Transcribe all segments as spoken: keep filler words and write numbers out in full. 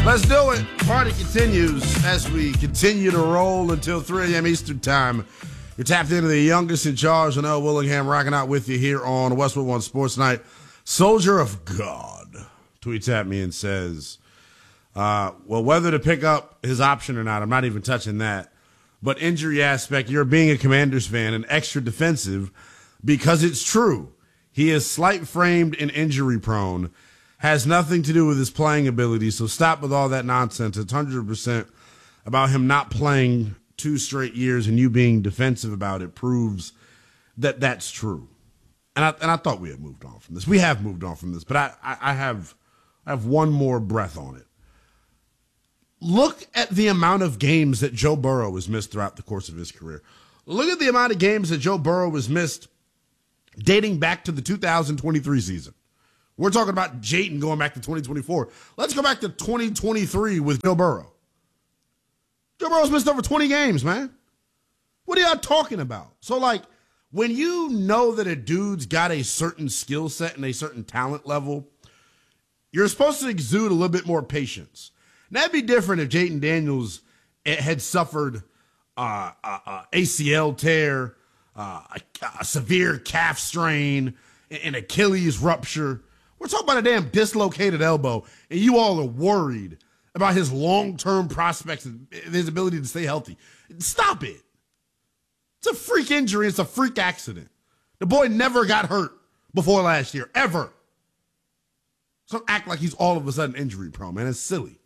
Let's do it. Party continues as we continue to roll until three a.m. Eastern Time. You're tapped into the youngest in charge, Noah Willingham, rocking out with you here on Westwood One Sports Night. Soldier of God tweets at me and says, uh, well, whether to pick up his option or not, I'm not even touching that. But injury aspect, you're being a Commanders fan and extra defensive because it's true. He is slight-framed and injury-prone. Has nothing to do with his playing ability, so stop with all that nonsense. It's one hundred percent about him not playing two straight years and you being defensive about it proves that that's true. And I and I thought we had moved on from this. We have moved on from this, but I, I, I have I have one more breath on it. Look at the amount of games that Joe Burrow has missed throughout the course of his career. Look at the amount of games that Joe Burrow has missed dating back to the two thousand twenty-three season. We're talking about Jayton going back to twenty twenty-four. Let's go back to twenty twenty-three with Joe Burrow. Joe Burrow's missed over twenty games, man. What are y'all talking about? So, like, when you know that a dude's got a certain skill set and a certain talent level, you're supposed to exude a little bit more patience. And that'd be different if Jayden Daniels had suffered uh, a, a A C L tear, uh, a, a severe calf strain, an Achilles rupture. We're talking about a damn dislocated elbow, and you all are worried about his long-term prospects and his ability to stay healthy. Stop it. It's a freak injury. It's a freak accident. The boy never got hurt before last year, ever. So don't act like he's all of a sudden injury-prone, man. It's silly.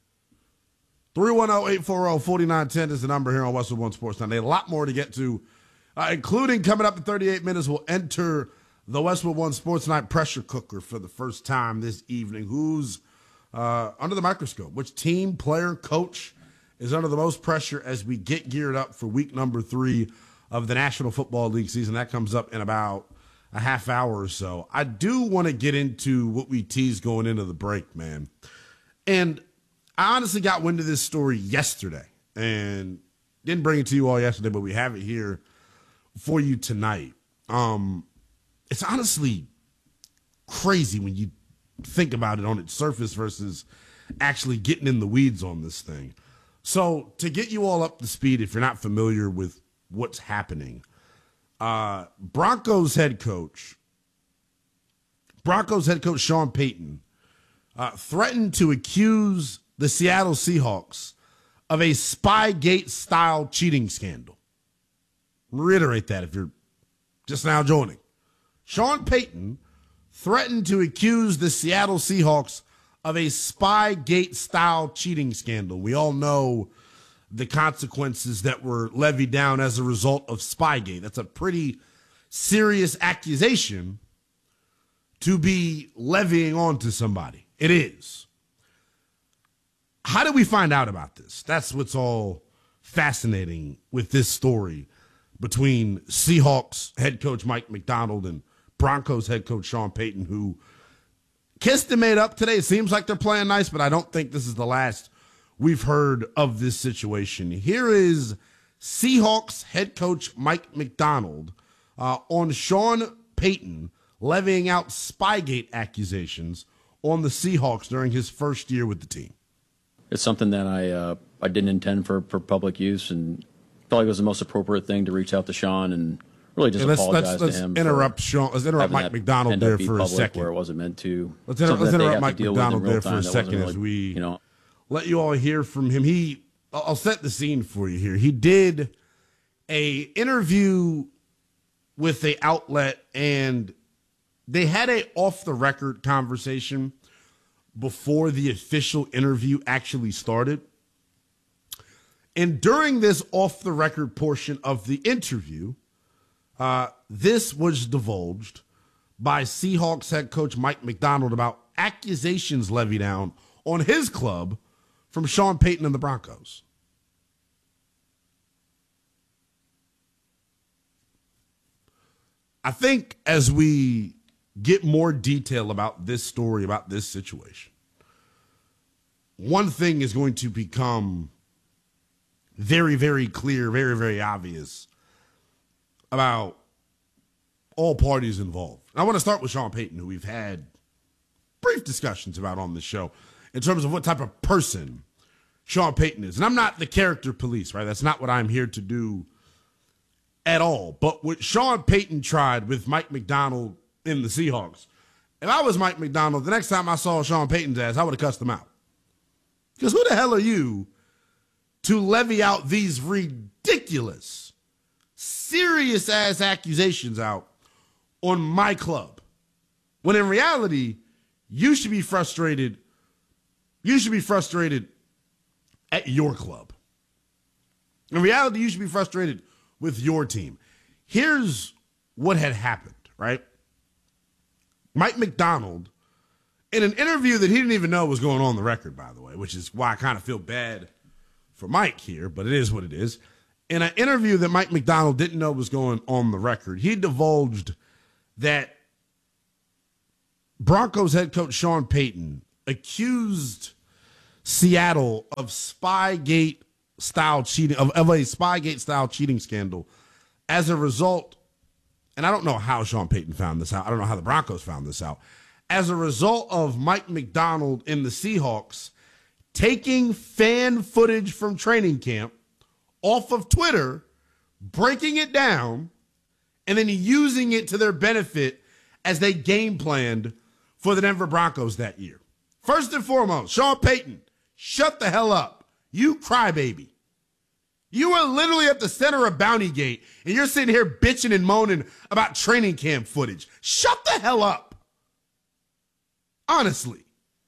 three one zero, eight four zero, four nine one zero is the number here on Westwood One Sports Now. There's a lot more to get to, uh, including coming up in thirty-eight minutes, we'll enter the Westwood One Sports Night pressure cooker for the first time this evening. Who's uh, under the microscope? Which team, player, coach is under the most pressure as we get geared up for week number three of the National Football League season? That comes up in about a half hour or so. I do want to get into what we teased going into the break, man. And I honestly got wind of this story yesterday and didn't bring it to you all yesterday, but we have it here for you tonight. Um, It's honestly crazy when you think about it on its surface versus actually getting in the weeds on this thing. So to get you all up to speed, if you're not familiar with what's happening, uh, Broncos head coach, Broncos head coach Sean Payton uh, threatened to accuse the Seattle Seahawks of a Spygate-style cheating scandal. Reiterate that if you're just now joining. Sean Payton threatened to accuse the Seattle Seahawks of a Spygate-style cheating scandal. We all know the consequences that were levied down as a result of Spygate. That's a pretty serious accusation to be levying onto somebody. It is. How did we find out about this? That's what's all fascinating with this story between Seahawks head coach Mike Macdonald and Broncos head coach Sean Payton, who kissed and made up today. It seems like they're playing nice, but I don't think this is the last we've heard of this situation. Here is Seahawks head coach Mike Macdonald uh, on Sean Payton levying out Spygate accusations on the Seahawks during his first year with the team. It's something that I uh, I didn't intend for, for public use, and felt like it was the most appropriate thing to reach out to Sean and really just let's, apologize let's, let's to him. Interrupt Sean. Let's interrupt Mike Macdonald there for a second. Where it wasn't meant to. Let's, inter- let's interrupt Mike Macdonald there for a time. second really, as we you know, let you all hear from him. He, I'll set the scene for you here. He did a interview with a outlet, and they had a off the record conversation before the official interview actually started. And during this off the record portion of the interview, uh, this was divulged by Seahawks head coach Mike Macdonald about accusations levied down on his club from Sean Payton and the Broncos. I think as we get more detail about this story, about this situation, one thing is going to become very, very clear, very, very obvious about all parties involved. I want to start with Sean Payton, who we've had brief discussions about on this show. in terms of what type of person Sean Payton is. And I'm not the character police, right? That's not what I'm here to do at all. But what Sean Payton tried with Mike Macdonald in the Seahawks, if I was Mike Macdonald, the next time I saw Sean Payton's ass, I would have cussed him out. Because who the hell are you to levy out these ridiculous, serious-ass accusations out on my club? When in reality, you should be frustrated. You should be frustrated at your club. In reality, you should be frustrated with your team. Here's what had happened, right? Mike Macdonald, in an interview that he didn't even know was going on the record, by the way, which is why I kind of feel bad for Mike here, but it is what it is. In an interview that Mike Macdonald didn't know was going on the record, he divulged that Broncos head coach Sean Payton accused Seattle of Spygate style cheating, of, of a Spygate style cheating scandal as a result. And I don't know how Sean Payton found this out. I don't know how the Broncos found this out. As a result of Mike Macdonald in the Seahawks taking fan footage from training camp off of Twitter, breaking it down, and then using it to their benefit as they game planned for the Denver Broncos that year. First and foremost, Sean Payton, shut the hell up. You crybaby. You are literally at the center of Bountygate, and you're sitting here bitching and moaning about training camp footage. Shut the hell up. Honestly.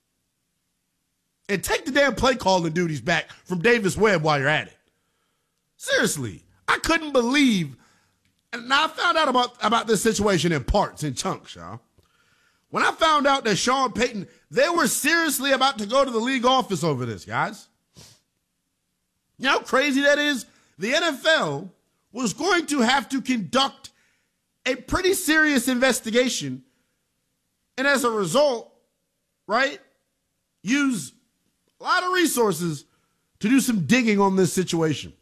And take the damn play calling duties back from Davis Webb while you're at it. Seriously, I couldn't believe, and I found out about, about this situation in parts, in chunks, y'all. When I found out that Sean Payton, they were seriously about to go to the league office over this, guys. You know how crazy that is? The N F L was going to have to conduct a pretty serious investigation, and as a result, right, use a lot of resources to do some digging on this situation.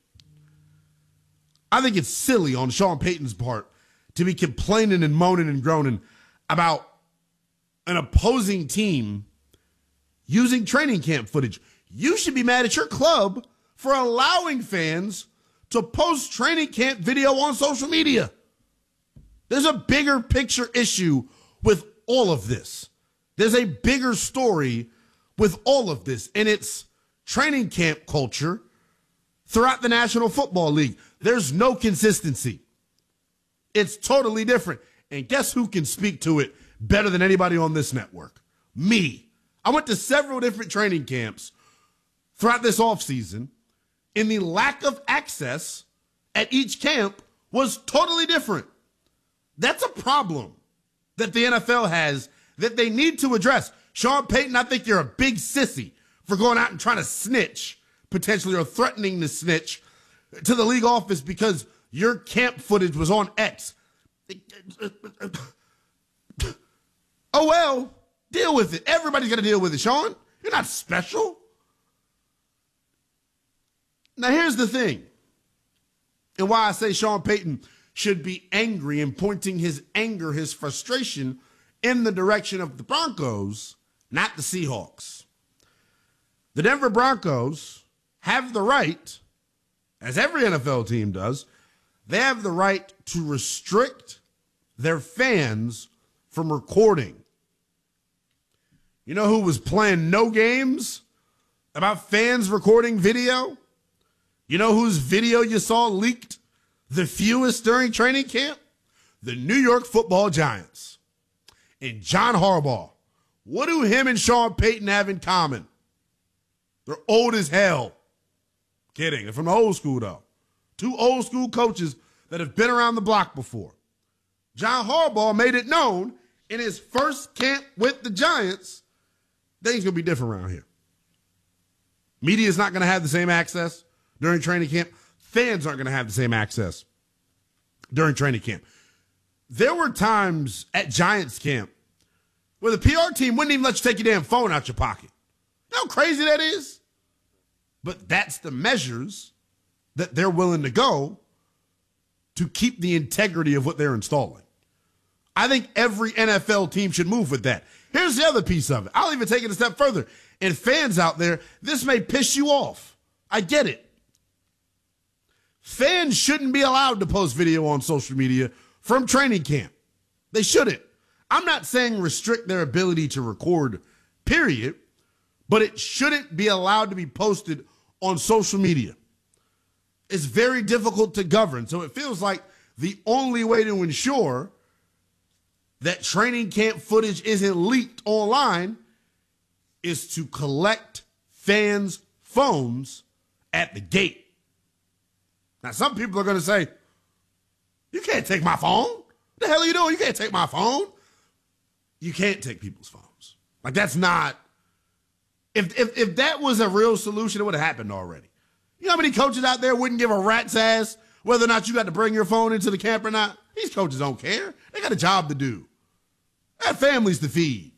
I think it's silly on Sean Payton's part to be complaining and moaning and groaning about an opposing team using training camp footage. You should be mad at your club for allowing fans to post training camp video on social media. There's a bigger picture issue with all of this. There's a bigger story with all of this, and it's training camp culture throughout the National Football League. There's no consistency. It's totally different. And guess who can speak to it better than anybody on this network? Me. I went to several different training camps throughout this offseason, and the lack of access at each camp was totally different. That's a problem that the N F L has that they need to address. Sean Payton, I think you're a big sissy for going out and trying to snitch, potentially, or threatening to snitch to the league office because your camp footage was on X. Oh, well, deal with it. Everybody's got to deal with it, Sean. You're not special. Now, here's the thing, and why I say Sean Payton should be angry and pointing his anger, his frustration in the direction of the Broncos, not the Seahawks. The Denver Broncos have the right, as every N F L team does, they have the right to restrict their fans from recording. You know who was playing no games about fans recording video? You know whose video you saw leaked the fewest during training camp? The New York Football Giants. And John Harbaugh. What do him and Sean Payton have in common? They're old as hell. Kidding. They're from the old school, though. Two old school coaches that have been around the block before. John Harbaugh made it known in his first camp with the Giants, things going to be different around here. Media is not going to have the same access during training camp. Fans aren't going to have the same access during training camp. There were times at Giants camp where the P R team wouldn't even let you take your damn phone out your pocket. You know how crazy that is? But that's the measures that they're willing to go to keep the integrity of what they're installing. I think every N F L team should move with that. Here's the other piece of it. I'll even take it a step further. And fans out there, this may piss you off. I get it. Fans shouldn't be allowed to post video on social media from training camp. They shouldn't. I'm not saying restrict their ability to record, period, but it shouldn't be allowed to be posted on social media. It's very difficult to govern, so it feels like the only way to ensure that training camp footage isn't leaked online is to collect fans' phones at the gate. Now, some people are going to say, you can't take my phone. What the hell are you doing? You can't take my phone. You can't take people's phones. Like, that's not, if, if, if that was a real solution, it would have happened already. You know how many coaches out there wouldn't give a rat's ass whether or not you got to bring your phone into the camp or not? These coaches don't care. They got a job to do. They have families to feed.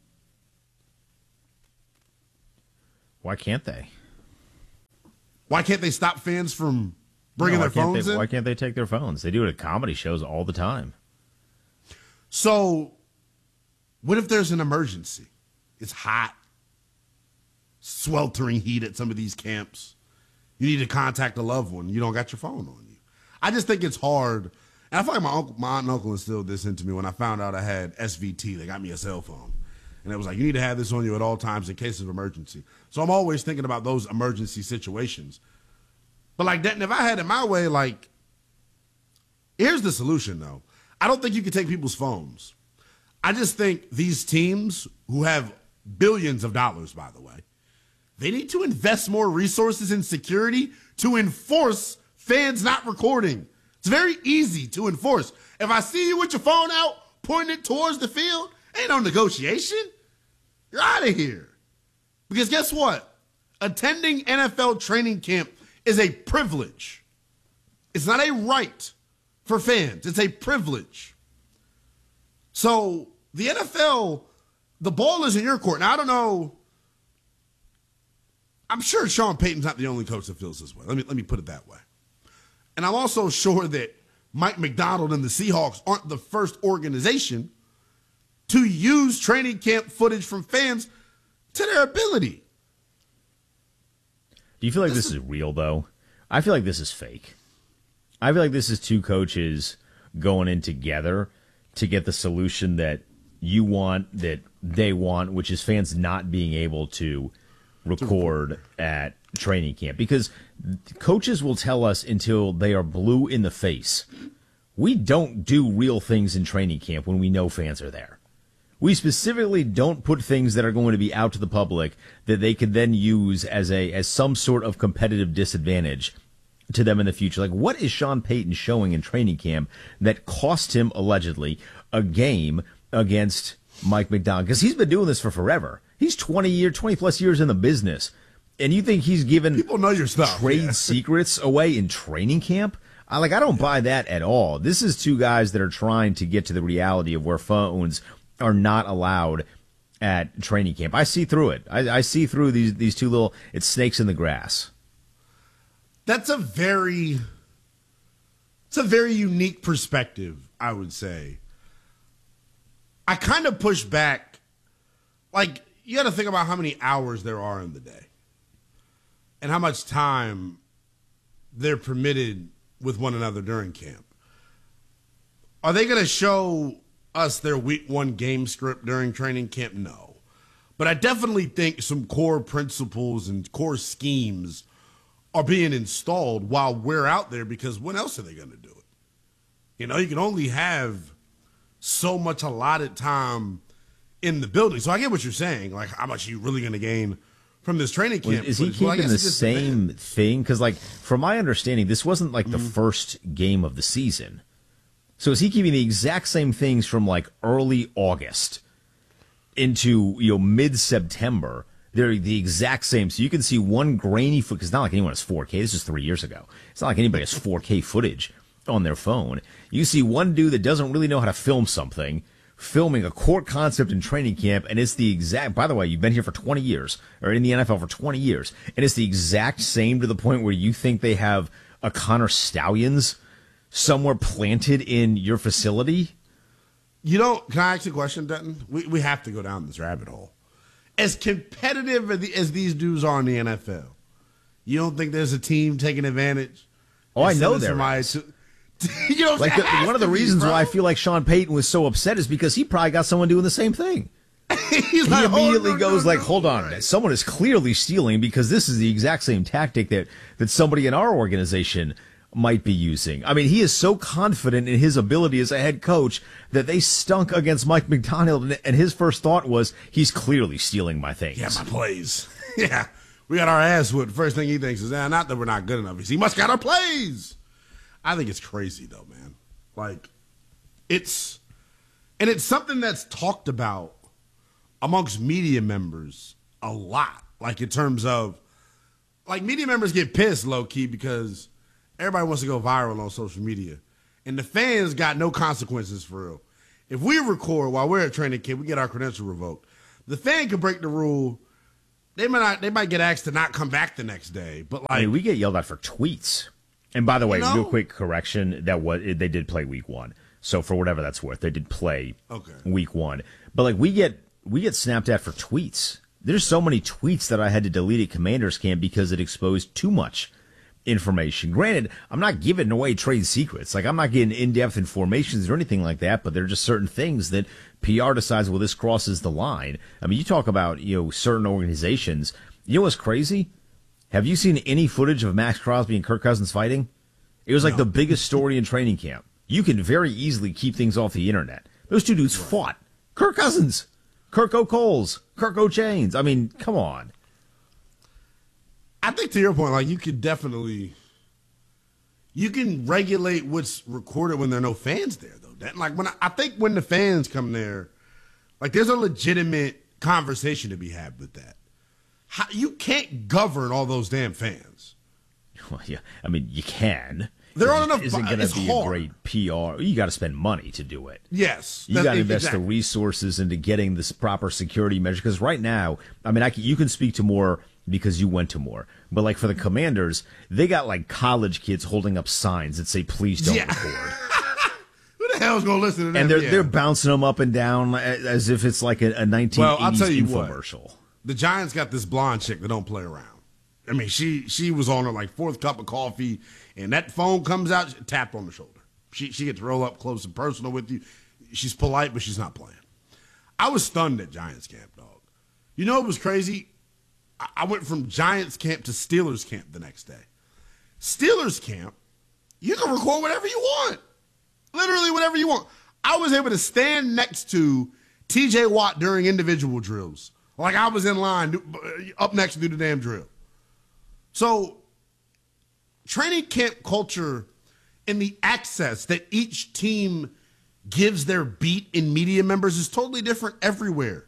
Why can't they? Why can't they stop fans from bringing no, their phones they, in? Why can't they take their phones? They do it at comedy shows all the time. So, what if there's an emergency? It's hot, sweltering heat at some of these camps. You need to contact a loved one. You don't got your phone on you. I just think it's hard. And I feel like my uncle, my aunt and uncle instilled this into me when I found out I had S V T. They got me a cell phone. And it was like, you need to have this on you at all times in case of emergency. So I'm always thinking about those emergency situations. But like that, and if I had it my way, like, here's the solution, though. I don't think you can take people's phones. I just think these teams who have billions of dollars, by the way, they need to invest more resources in security to enforce fans not recording. It's very easy to enforce. If I see you with your phone out, pointing it towards the field, ain't no negotiation. You're out of here. Because guess what? Attending N F L training camp is a privilege. It's not a right for fans. It's a privilege. So the N F L, the ball is in your court. Now, I don't know. I'm sure Sean Payton's not the only coach that feels this way. Let me, let me put it that way. And I'm also sure that Mike McDonald and the Seahawks aren't the first organization to use training camp footage from fans to their ability. Do you feel like this, this is real, though? I feel like this is fake. I feel like this is two coaches going in together to get the solution that you want, that they want, which is fans not being able to record at training camp. Because coaches will tell us until they are blue in the face, we don't do real things in training camp when we know fans are there. We specifically don't put things that are going to be out to the public that they could then use as a as some sort of competitive disadvantage to them in the future. Like, what is Sean Payton showing in training camp that cost him, allegedly, a game against Mike McDonald? Because he's been doing this for forever. He's twenty year, twenty plus years in the business. And you think he's given people know your stuff, trade yeah. secrets away in training camp? I like I don't buy that at all. This is two guys that are trying to get to the reality of where phones are not allowed at training camp. I see through it. I, I see through these these two little, it's snakes in the grass. That's a very, it's a very unique perspective, I would say. I kind of push back. Like, you got to think about how many hours there are in the day and how much time they're permitted with one another during camp. Are they going to show us their week one game script during training camp? No. But I definitely think some core principles and core schemes are being installed while we're out there, because when else are they going to do it? You know, you can only have so much allotted time in the building. So I get what you're saying. Like, how much are you really going to gain from this training camp? Well, is he footage? keeping well, the same thing? Because, like, from my understanding, this wasn't like the mm-hmm. first game of the season. So is he keeping the exact same things from like early August into, you know, mid-September? They're the exact same. So you can see one grainy foot, because it's not like anyone has four K. This is three years ago. It's not like anybody has four K footage on their phone. You see one dude that doesn't really know how to film something filming a core concept in training camp, and it's the exact, by the way, you've been here for twenty years, or in the N F L for twenty years, and it's the exact same to the point where you think they have a Connor Stallions somewhere planted in your facility? You know, can I ask you a question, Denton? We we have to go down this rabbit hole. as competitive as, the, as these dudes are in the N F L, you don't think there's a team taking advantage? Oh, I know there is. To, you know, like the, one of the reasons be, why I feel like Sean Payton was so upset is because he probably got someone doing the same thing. He's he like, immediately oh, no, goes no, like, no, hold on, right. someone is clearly stealing because this is the exact same tactic that, that somebody in our organization might be using. I mean, he is so confident in his ability as a head coach that they stunk against Mike McDonald, and his first thought was, he's clearly stealing my things. Yeah, my plays. Yeah, we got our ass whooped. First thing he thinks is, ah, not that we're not good enough. He must got our plays. I think it's crazy, though, man. Like, it's, and it's something that's talked about amongst media members a lot. Like, in terms of, like, media members get pissed, low-key, because everybody wants to go viral on social media. And the fans got no consequences for real. If we record while we're at training camp, we get our credential revoked. The fan can break the rule. They might not, they might get asked to not come back the next day. But, like, I mean, we get yelled at for tweets. And by the way, you know? real quick correction, that was they did play week one. So for whatever that's worth, they did play okay. week one. But like we get we get snapped at for tweets. There's so many tweets that I had to delete at Commanders Camp because it exposed too much information. Granted, I'm not giving away trade secrets. Like I'm not getting in-depth informations or anything like that, but there are just certain things that P R decides, well, this crosses the line. I mean, you talk about, you know, certain organizations. You know what's crazy? Have you seen any footage of Max Crosby and Kirk Cousins fighting? It was like no. the biggest story in training camp. You can very easily keep things off the internet. Those two dudes right. fought. Kirk Cousins, Kirk O'Coles, Kirk O'Chains. I mean, come on. I think to your point, like you could definitely, you can regulate what's recorded when there are no fans there, though. That, like when I, I think when the fans come there, like there's a legitimate conversation to be had with that. How, you can't govern all those damn fans. Well, yeah, I mean you can. There aren't enough. Isn't going to be hard. a great P R. You got to spend money to do it. Yes, you got to invest exactly. the resources into getting this proper security measure. Because right now, I mean, I can, you can speak to more because you went to more. But like for the Commanders, they got like college kids holding up signs that say "Please don't yeah. record." Who the hell's gonna listen to that? And they're yeah. they're bouncing them up and down as if it's like a, a nineteen eighties well, I'll tell you infomercial. What. The Giants got this blonde chick that don't play around. I mean, she she was on her like fourth cup of coffee, and that phone comes out, tapped on the shoulder. She she gets to roll up close and personal with you. She's polite, but she's not playing. I was stunned at Giants camp, dog. You know what was crazy? I, I went from Giants camp to Steelers camp the next day. Steelers camp, you can record whatever you want. Literally whatever you want. I was able to stand next to T J Watt during individual drills. Like I was in line up next to do the damn drill. So training camp culture and the access that each team gives their beat in media members is totally different everywhere.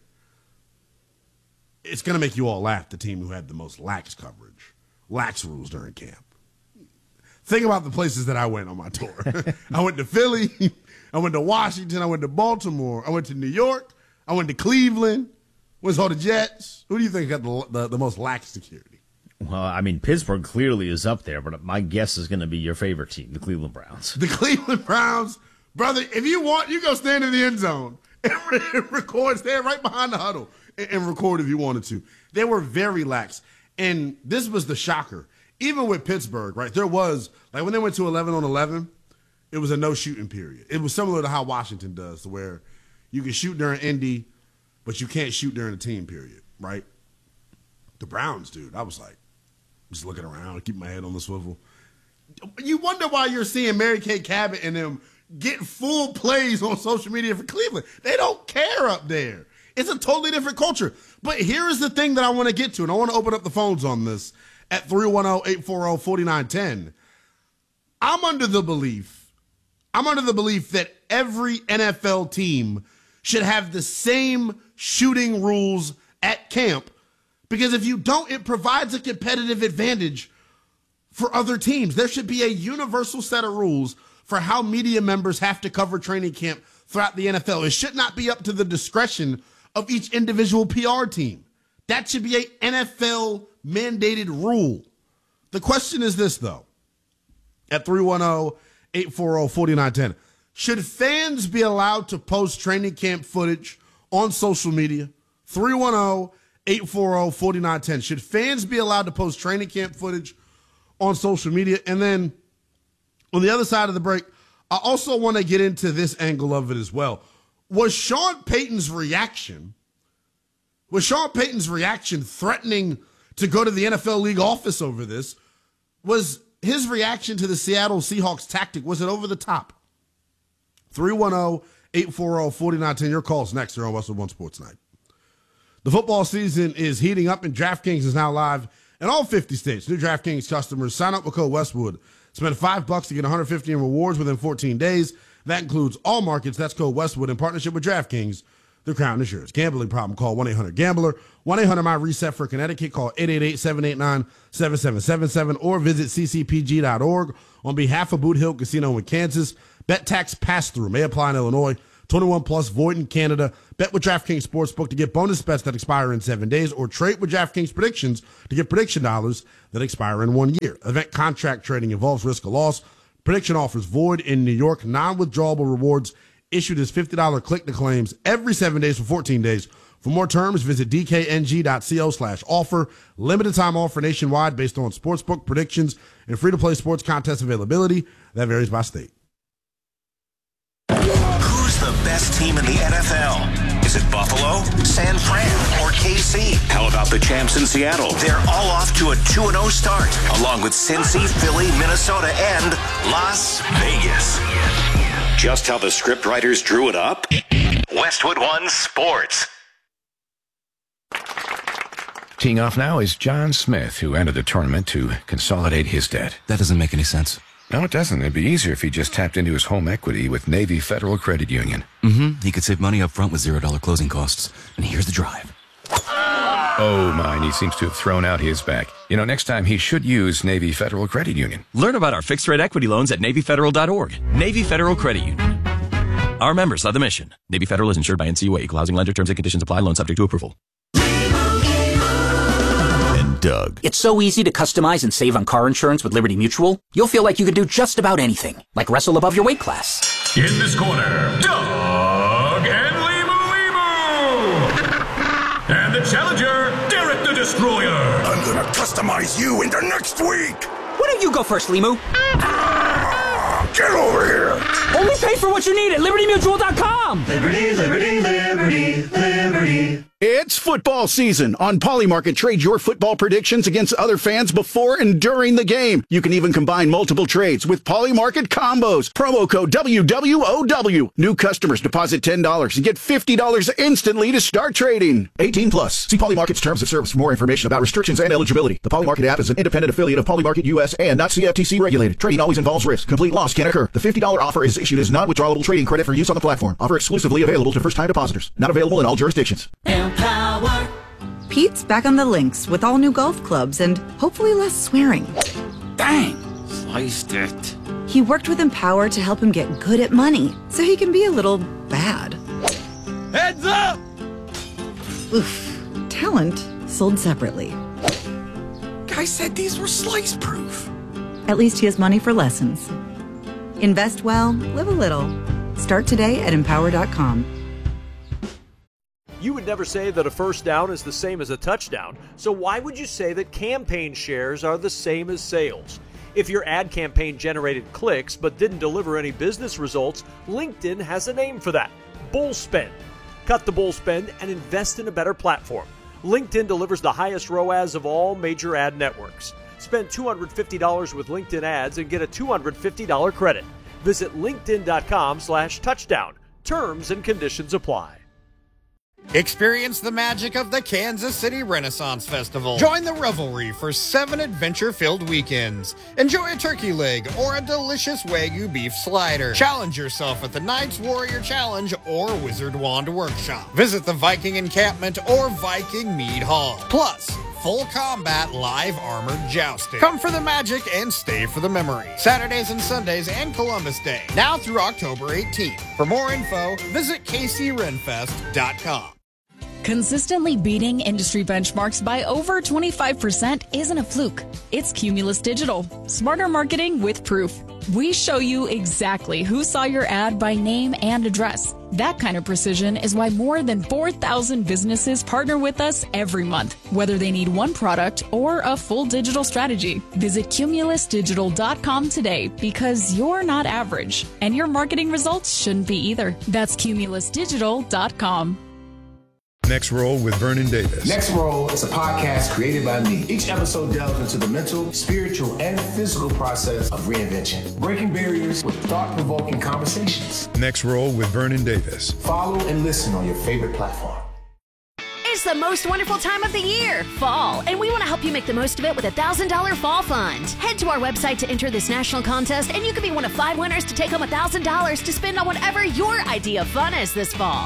It's going to make you all laugh, the team who had the most lax coverage, lax rules during camp. Think about the places that I went on my tour. I went to Philly. I went to Washington. I went to Baltimore. I went to New York. I went to Cleveland. Went to the Jets. Who do you think got the, the, the most lax security? Well, I mean, Pittsburgh clearly is up there, but my guess is going to be your favorite team, the Cleveland Browns. The Cleveland Browns. Brother, if you want, you go stand in the end zone and record, stand right behind the huddle and, and record if you wanted to. They were very lax. And this was the shocker. Even with Pittsburgh, right, there was, like when they went to eleven on eleven, it was a no shooting period. It was similar to how Washington does, to where you can shoot during Indy, but you can't shoot during the team period, right? The Browns, dude, I was like, just looking around, keep my head on the swivel. You wonder why you're seeing Mary Kay Cabot and them get full plays on social media for Cleveland. They don't care up there. It's a totally different culture. But here is the thing that I want to get to, and I want to open up the phones on this at three one zero, eight four zero, four nine one zero. I'm under the belief, I'm under the belief that every N F L team should have the same shooting rules at camp, because if you don't, it provides a competitive advantage for other teams. There should be a universal set of rules for how media members have to cover training camp throughout the N F L. It should not be up to the discretion of each individual P R team. That should be a N F L mandated rule. The question is this, though, at three one zero, eight four zero, four nine one zero. Should fans be allowed to post training camp footage on social media? three one zero, eight four zero, four nine one zero. Should fans be allowed to post training camp footage on social media? And then on the other side of the break, I also want to get into this angle of it as well. Was Sean Payton's reaction, was Sean Payton's reaction threatening to go to the N F L league office over this? Was his reaction to the Seattle Seahawks tactic, was it over the top? three one zero, eight four zero, four nine one zero. Your call's next here on Westwood One Sports Night. The football season is heating up, and DraftKings is now live in all fifty states. New DraftKings customers sign up with code Westwood. Spend five bucks to get one hundred fifty in rewards within fourteen days. That includes all markets. That's code Westwood in partnership with DraftKings, the Crown Insurance. Gambling problem, call one eight hundred gambler. one eight hundred M Y reset for Connecticut. Call eight eight eight, seven eight nine, seven seven seven seven or visit c c p g dot org. On behalf of Boot Hill Casino in Kansas, bet tax pass-through may apply in Illinois. twenty-one plus, void in Canada. Bet with DraftKings Sportsbook to get bonus bets that expire in seven days, or trade with DraftKings Predictions to get prediction dollars that expire in one year. Event contract trading involves risk of loss. Prediction offers void in New York. Non-withdrawable rewards issued as fifty dollars click to claims every seven days for fourteen days. For more terms, visit d k n g dot co slash offer. Limited time offer nationwide based on sportsbook predictions and free-to-play sports contest availability. That varies by state. Who's the best team in the N F L? Is it Buffalo, San Fran, or K C? How about the champs in Seattle? They're all off to a two and oh start, along with Cincy, Philly, Minnesota, and Las Vegas. Just how the scriptwriters drew it up? Westwood One Sports. Teeing off now is John Smith, who entered the tournament to consolidate his debt. That doesn't make any sense. No, it doesn't. It'd be easier if he just tapped into his home equity with Navy Federal Credit Union. Mm-hmm. He could save money up front with zero dollar closing costs. And here's the drive. Oh, mine. He seems to have thrown out his back. You know, next time he should use Navy Federal Credit Union. Learn about our fixed rate equity loans at navy federal dot org. Navy Federal Credit Union. Our members are the mission. Navy Federal is insured by N C U A. Equal housing lender. Terms and conditions apply. Loan subject to approval. Doug. It's so easy to customize and save on car insurance with Liberty Mutual. You'll feel like you can do just about anything, like wrestle above your weight class. In this corner, Doug and Limu Limu. And the challenger, Derek the Destroyer. I'm gonna customize you into next week. Why don't you go first, Limu? Ah, get over here. Only pay for what you need at liberty mutual dot com. Liberty, liberty, liberty, liberty. It's football season. On Polymarket, trade your football predictions against other fans before and during the game. You can even combine multiple trades with Polymarket combos. Promo code W W O W. New customers deposit ten dollars and get fifty dollars instantly to start trading. eighteen plus. See Polymarket's terms of service for more information about restrictions and eligibility. The Polymarket app is an independent affiliate of Polymarket U S and not C F T C regulated. Trading always involves risk. Complete loss can occur. The fifty dollars offer is issued as non-withdrawable trading credit for use on the platform. Offer exclusively available to first-time depositors. Not available in all jurisdictions. Empower. Pete's back on the links with all new golf clubs and hopefully less swearing. Dang! Sliced it. He worked with Empower to help him get good at money, so he can be a little bad. Heads up! Oof. Talent sold separately. Guy said these were slice-proof. At least he has money for lessons. Invest well, live a little. Start today at empower dot com. You would never say that a first down is the same as a touchdown, so why would you say that campaign shares are the same as sales? If your ad campaign generated clicks but didn't deliver any business results, LinkedIn has a name for that: bull spend. Cut the bull spend and invest in a better platform. LinkedIn delivers the highest R O A S of all major ad networks. Spend two hundred fifty dollars with LinkedIn ads and get a two hundred fifty dollars credit. Visit linkedin dot com slash touchdown. Terms and conditions apply. Experience the magic of the Kansas City Renaissance Festival. Join the revelry for seven adventure-filled weekends. Enjoy a turkey leg or a delicious Wagyu beef slider. Challenge yourself at the Knights Warrior Challenge or Wizard Wand Workshop. Visit the Viking Encampment or Viking Mead Hall. Plus, full combat live armored jousting. Come for the magic and stay for the memory. Saturdays and Sundays and Columbus Day. Now through October eighteenth. For more info, visit k c ren fest dot com. Consistently beating industry benchmarks by over twenty-five percent isn't a fluke. It's Cumulus Digital. Smarter marketing with proof. We show you exactly who saw your ad by name and address. That kind of precision is why more than four thousand businesses partner with us every month, whether they need one product or a full digital strategy. Visit cumulus digital dot com today because you're not average, and your marketing results shouldn't be either. That's cumulus digital dot com. Next Roll with Vernon Davis. Next Roll is a podcast created by me. Each episode delves into the mental, spiritual, and physical process of reinvention, breaking barriers with thought-provoking conversations. Next Roll with Vernon Davis. Follow and listen on your favorite platform. It's the most wonderful time of the year, fall, and we want to help you make the most of it with a one thousand dollars Fall Fund. Head to our website to enter this national contest, and you could be one of five winners to take home one thousand dollars to spend on whatever your idea of fun is this fall.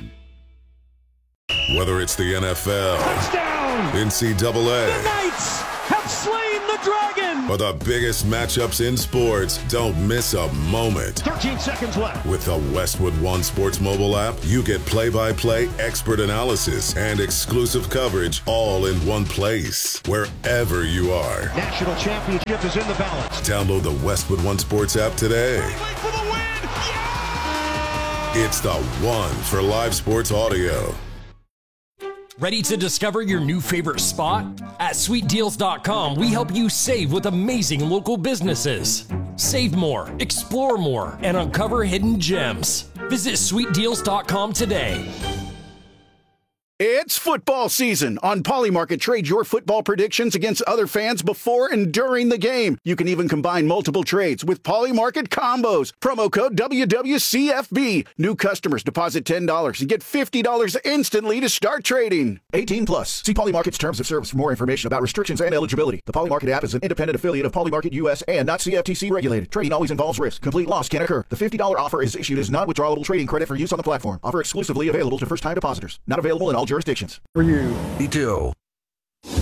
Whether it's the N F L, touchdown, N C double A, the Knights have slain the dragon, or the biggest matchups in sports, don't miss a moment. thirteen seconds left. With the Westwood One Sports mobile app, you get play-by-play expert analysis and exclusive coverage all in one place, wherever you are. National championship is in the balance. Download the Westwood One Sports app today. For the win. Yeah! It's the one for live sports audio. Ready to discover your new favorite spot? At sweet deals dot com, we help you save with amazing local businesses. Save more, explore more, and uncover hidden gems. Visit sweet deals dot com today. It's football season. On Polymarket, trade your football predictions against other fans before and during the game. You can even combine multiple trades with Polymarket combos. Promo code W W C F B. New customers deposit ten dollars and get fifty dollars instantly to start trading. eighteen plus. See Polymarket's terms of service for more information about restrictions and eligibility. The Polymarket app is an independent affiliate of Polymarket U S and not C F T C regulated. Trading always involves risk. Complete loss can occur. The fifty dollars offer is issued as non-withdrawable trading credit for use on the platform. Offer exclusively available to first-time depositors. Not available in all jurisdictions. For you. Detail.